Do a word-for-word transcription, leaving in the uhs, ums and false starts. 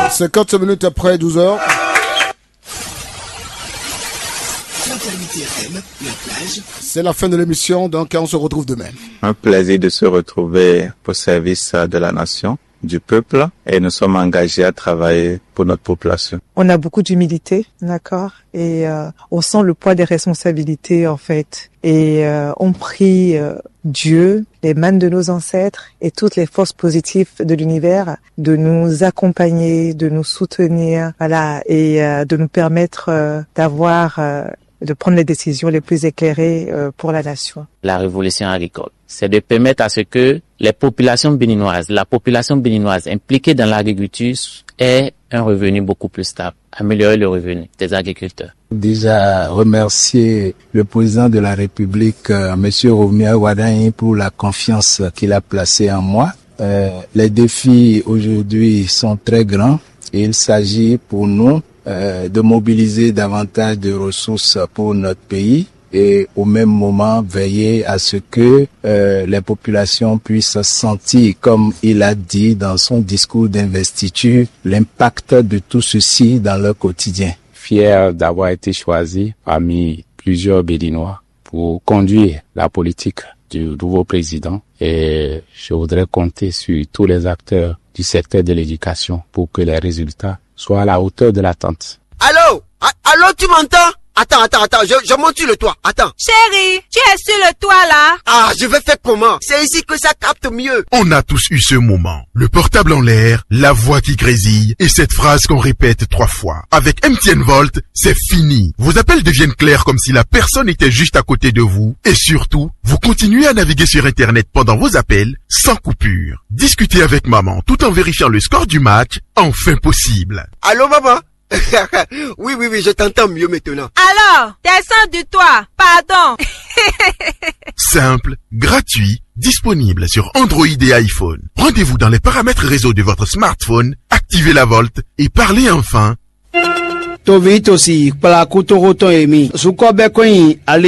cinquante minutes après douze heures. C'est la fin de l'émission, donc on se retrouve demain. Un plaisir de se retrouver au service de la nation, du peuple, et nous sommes engagés à travailler pour notre population. On a beaucoup d'humilité, d'accord, et euh, on sent le poids des responsabilités en fait, et euh, on prie euh, Dieu, les mânes de nos ancêtres et toutes les forces positives de l'univers de nous accompagner, de nous soutenir, voilà, et euh, de nous permettre euh, d'avoir euh, de prendre les décisions les plus éclairées euh, pour la nation. La révolution agricole, c'est de permettre à ce que les populations béninoises, la population béninoise impliquée dans l'agriculture ait un revenu beaucoup plus stable, améliorer le revenu des agriculteurs. Déjà remercier le président de la République, euh, Monsieur Romia Wardani, pour la confiance qu'il a placée en moi. Euh, les défis aujourd'hui sont très grands et il s'agit pour nous euh, de mobiliser davantage de ressources pour notre pays et au même moment veiller à ce que euh, les populations puissent sentir, comme il a dit dans son discours d'investiture, l'impact de tout ceci dans leur quotidien. Fier d'avoir été choisi parmi plusieurs Béninois pour conduire la politique du nouveau président, et je voudrais compter sur tous les acteurs du secteur de l'éducation pour que les résultats soient à la hauteur de l'attente. Allô? Allô, tu m'entends? Attends, attends, attends, je, je monte sur le toit, attends. Chérie, tu es sur le toit là? Ah, je vais faire comment? C'est ici que ça capte mieux. On a tous eu ce moment. Le portable en l'air, la voix qui grésille et cette phrase qu'on répète trois fois. Avec M T N Volt, c'est fini. Vos appels deviennent clairs comme si la personne était juste à côté de vous. Et surtout, vous continuez à naviguer sur Internet pendant vos appels sans coupure. Discutez avec maman tout en vérifiant le score du match, enfin possible. Allô, maman? Oui, oui, oui, je t'entends mieux maintenant. Alors, descends du toit, pardon. Simple, gratuit, disponible sur Android et iPhone. Rendez-vous dans les paramètres réseau de votre smartphone, activez la Volt et parlez enfin. Tovito si, pala kutoroto emi, suko bekoin,